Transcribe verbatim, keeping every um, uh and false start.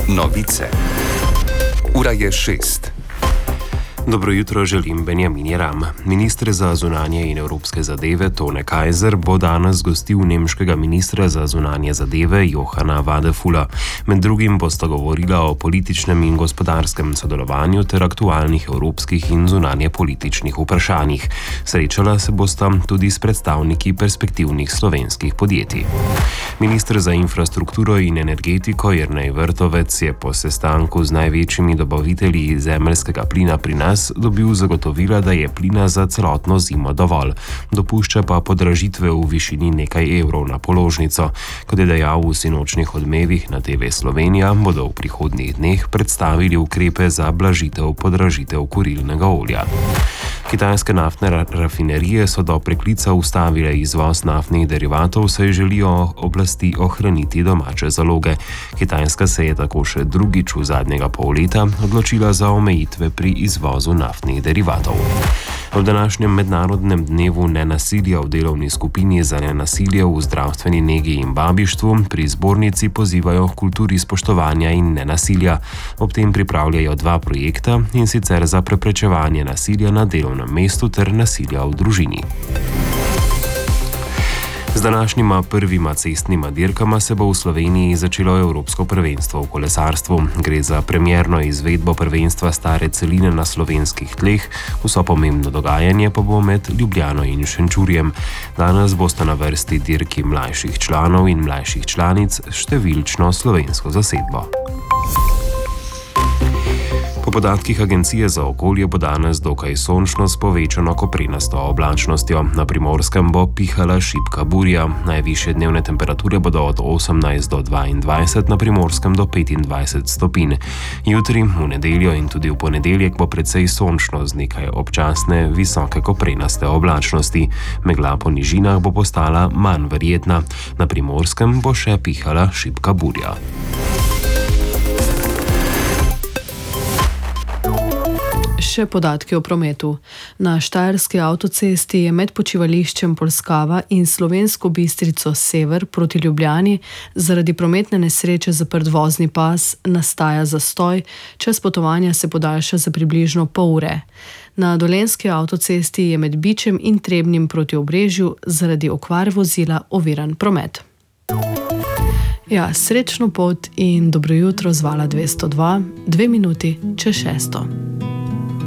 Novice. Ura je šest. Dobro jutro želim, Benjamin Jeram. Minister za zunanje in evropske zadeve Tone Kajzer bo danes gostil nemškega ministra za zunanje zadeve Johana Vadefula. Med drugim bosta govorila o političnem in gospodarskem sodelovanju ter aktualnih evropskih in zunanje političnih vprašanjih. Srečala se bosta tudi s predstavniki perspektivnih slovenskih podjetij. Minister za infrastrukturo in energetiko Jernej Vrtovec je po sestanku z največjimi dobavitelji zemeljskega plina pri nas dobil zagotovila, da je plina za celotno zimo dovolj. Dopušča pa podražitve v višini nekaj evrov na položnico. Kot je dejal v sinočnih odmevih na T V Slovenija, bodo v prihodnjih dneh predstavili ukrepe za blažitev podražitev kurilnega olja. Kitajske naftne rafinerije so do preklica ustavile izvoz naftnih derivatov, saj želijo oblasti ohraniti domače zaloge. Kitajska se je tako še drugič v zadnjega pol leta odločila za omejitve pri izvozu naftnih derivatov. V današnjem mednarodnem dnevu nenasilja v delovni skupini za nenasilje v zdravstveni negi in babištvu pri zbornici pozivajo k kulturi spoštovanja in nenasilja. Ob tem pripravljajo dva projekta, in sicer za preprečevanje nasilja na delovnem mestu ter nasilja v družini. Z današnjima prvima cestnima dirkama se bo v Sloveniji začelo Evropsko prvenstvo v kolesarstvu. Gre za premierno izvedbo prvenstva stare celine na slovenskih tleh, vso pomembno dogajanje pa bo med Ljubljano in Šenčurjem. Danes bosta na vrsti dirki mlajših članov in mlajših članic s številčno slovensko zasedbo. Po podatkih Agencije za okolje bo danes dokaj sončno s povečano koprenasto oblačnostjo. Na Primorskem bo pihala šibka burja. Najvišje dnevne temperature bodo od osemnajst do dvaindvajset, na Primorskem do petindvajset stopinj. Jutri, v nedeljo in tudi v ponedeljek bo precej sončno z nekaj občasne visoke koprenaste oblačnosti. Megla po nižinah bo postala manj verjetna. Na Primorskem bo še pihala šibka burja. Še podatki o prometu. Na Štajerski avtocesti je med počivališčem Polskava in Slovensko Bistrico sever proti Ljubljani zaradi prometne nesreče zaprt vozni pas, nastaja zastoj, čas potovanja se podaljša za približno pol ure. Na Dolenjski avtocesti je med Bičem in Trebnjem proti Obrežju zaradi okvare vozila oviran promet. Ja, srečno pot in dobro jutro z Vala dvesto dva, dve minuti čez šesto.